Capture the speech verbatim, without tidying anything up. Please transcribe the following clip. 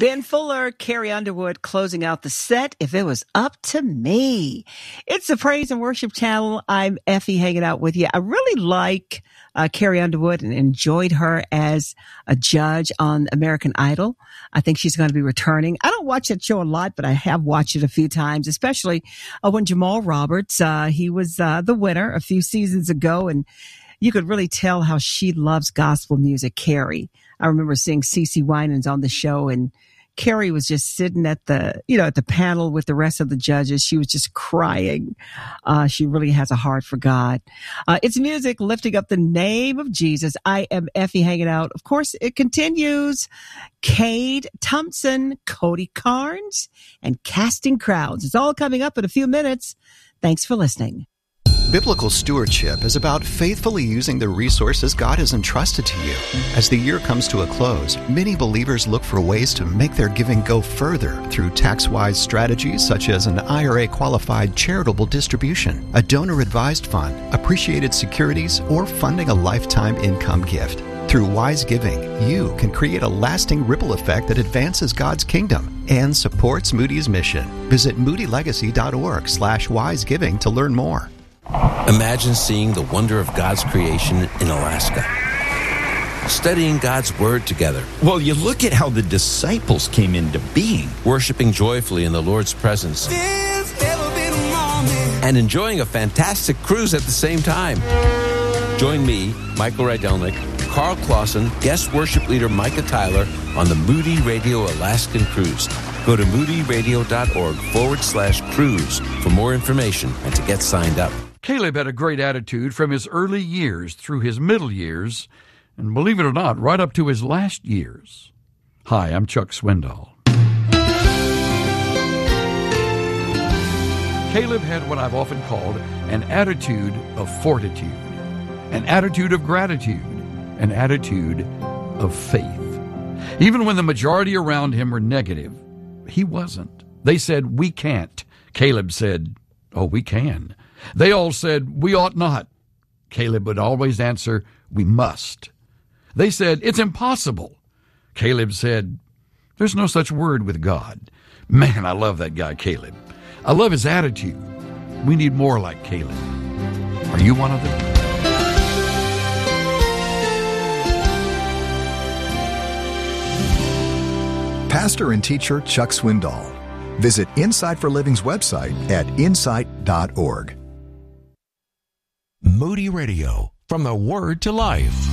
Ben Fuller, Carrie Underwood closing out the set, If It Was Up to Me. It's the Praise and Worship Channel. I'm Effie hanging out with you. I really like uh, Carrie Underwood and enjoyed her as a judge on American Idol. I think she's going to be returning. I don't watch that show a lot, but I have watched it a few times, especially uh, when Jamal Roberts, uh, he was uh, the winner a few seasons ago, and you could really tell how she loves gospel music, Carrie. I remember seeing CeCe Winans on the show, and Carrie was just sitting at the, you know, at the panel with the rest of the judges. She was just crying. Uh, she really has a heart for God. Uh, it's music lifting up the name of Jesus. I am Effie hanging out. Of course, it continues. Cade Thompson, Cody Carnes, and Casting Crowds. It's all coming up in a few minutes. Thanks for listening. Biblical stewardship is about faithfully using the resources God has entrusted to you. As the year comes to a close, many believers look for ways to make their giving go further through tax-wise strategies such as an I R A-qualified charitable distribution, a donor-advised fund, appreciated securities, or funding a lifetime income gift. Through wise giving, you can create a lasting ripple effect that advances God's kingdom and supports Moody's mission. Visit moodylegacy.org slash wise giving to learn more. Imagine seeing the wonder of God's creation in Alaska. Studying God's Word together. Well, you look at how the disciples came into being. Worshiping joyfully in the Lord's presence. And enjoying a fantastic cruise at the same time. Join me, Michael Rydelnik, Carl Clausen, guest worship leader Micah Tyler on the Moody Radio Alaskan Cruise. Go to moodyradio.org forward slash cruise for more information and to get signed up. Caleb had a great attitude from his early years through his middle years, and believe it or not, right up to his last years. Hi, I'm Chuck Swindoll. Caleb had what I've often called an attitude of fortitude, an attitude of gratitude, an attitude of faith. Even when the majority around him were negative, he wasn't. They said, we can't. Caleb said, oh, we can. They all said, we ought not. Caleb would always answer, we must. They said, it's impossible. Caleb said, there's no such word with God. Man, I love that guy, Caleb. I love his attitude. We need more like Caleb. Are you one of them? Pastor and teacher Chuck Swindoll. Visit Insight for Living's website at insight dot org. Moody Radio, from the Word to Life.